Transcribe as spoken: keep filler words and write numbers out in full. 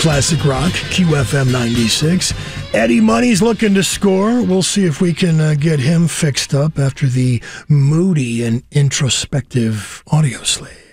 Classic Rock, Q F M ninety-six. Eddie Money's looking to score. We'll see if we can uh, get him fixed up after the moody and introspective Audio Slave.